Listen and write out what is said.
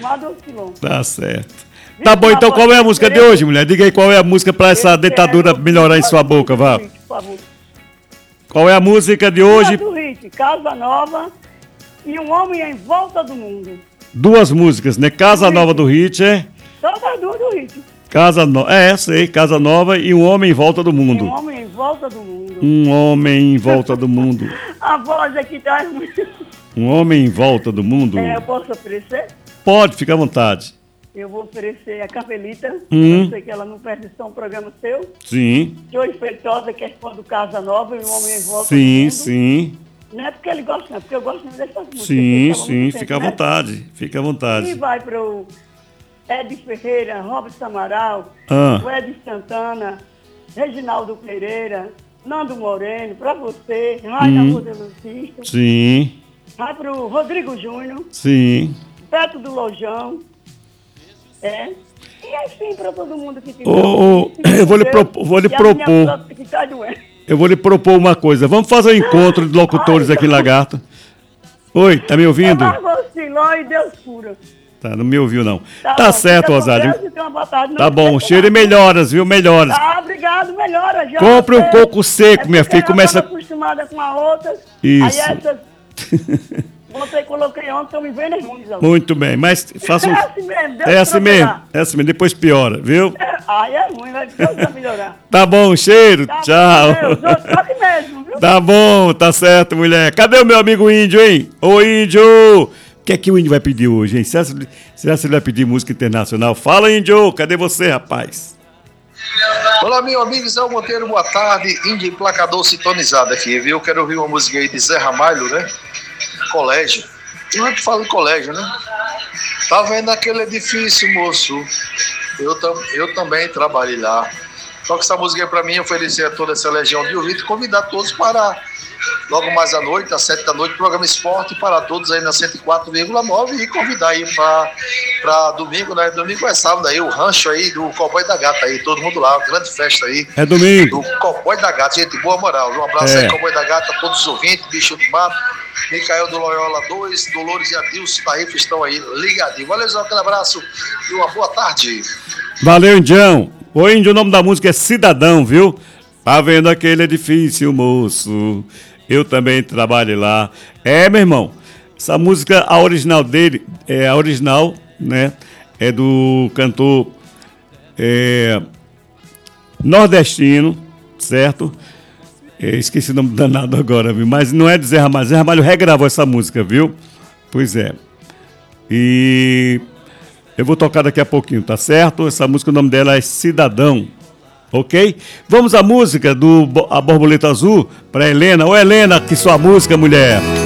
mais 12 quilômetros. Tá certo. Tá bom, então qual é a música de hoje, mulher? Diga aí qual é a música pra essa dentadura melhorar em sua boca, vá. Por favor. Qual é a música de hoje? Do Hit, Casa Nova e Um Homem em Volta do Mundo. Duas músicas, né? Casa Nova do Hit, é? Todas duas do Hit. Casa Nova, sei, Casa Nova e Um Homem em Volta do Mundo. Um Homem em Volta do Mundo. Um Homem em Volta do Mundo. A voz aqui tá muito... Um Homem em Volta do Mundo. Eu posso oferecer? Pode, fica à vontade. Eu vou oferecer a Carmelita. Eu sei que ela não perde só um programa seu. Sim. Joey Feitosa, que é fã do Casa Nova e Um Homem em Volta do Sim, Mundo. sim. Não é porque ele gosta, não, é porque eu gosto muito dessas músicas. Sim, fica à vontade. Fica à E vontade. vai para o Ed Ferreira, Robert Amaral, o Ed Santana, Reginaldo Pereira, Nando Moreno, para você, Raina Modelocista. Sim. Vai para o Rodrigo Júnior. Sim. Beto do Lojão. E assim para todo mundo que tiver. Eu vou lhe propor. Eu vou lhe propor uma coisa. Vamos fazer um encontro de locutores aqui em Lagarto. Oi, tá me ouvindo? E Deus cura. Tá, não me ouviu não. Tá certo, Rosário. Tá bom, cheiro e melhoras, viu? Melhoras. Ah, obrigado, melhora já. Compre um coco seco, minha filha. Começa. Eu acostumada com a outra. Isso. Aí essas. Você coloquei ontem, estão me vendo ruins. Muito bem, mas faça um... É assim mesmo, é assim mesmo, depois piora, viu? Aí é ruim, vai precisar melhorar. Tá bom, cheiro, tá, tchau. Deus, mesmo, viu? Tá bom, tá certo, mulher. Cadê o meu amigo índio, hein? Ô, índio! O que é que o índio vai pedir hoje, hein? Será que ele vai pedir música internacional? Fala, índio, cadê você, rapaz? Olá, meu amigo Zé Monteiro, boa tarde. Índio emplacador sintonizado aqui, viu? Eu quero ouvir uma música aí de Zé Ramalho, né? Colégio. Não é que fala em colégio, né? Tá vendo aquele edifício, moço? Eu também trabalhei lá. Só que essa música é pra mim oferecer a toda essa legião de ouvinte e convidar todos para logo mais à noite, às 7 da noite, programa Esporte para todos aí na 104,9 e convidar aí pra domingo, né? Domingo é sábado aí, o rancho aí do Cowboy da Gata aí, todo mundo lá, uma grande festa aí. É domingo. Do Cowboy da Gata, gente, boa moral. Um abraço aí, Cowboy da Gata, todos os ouvintes, Bicho do Mato, Micael do Loyola 2, Dolores e Adilson da Rifa estão aí ligadinhos. Valeu, Zé, aquele abraço e uma boa tarde. Valeu, Indião. Ô, índio, o nome da música é Cidadão, viu? Tá vendo aquele edifício, moço? Eu também trabalho lá. Meu irmão, essa música, a original dele, a original, né? É do cantor nordestino, certo? Esqueci o nome danado agora, viu? Mas não é de Zé Ramalho. Zé Ramalho regravou essa música, viu? Pois é. E eu vou tocar daqui a pouquinho, tá certo? Essa música, o nome dela é Cidadão. Ok? Vamos à música do A Borboleta Azul para Helena. Ô, Helena, que sua música, mulher.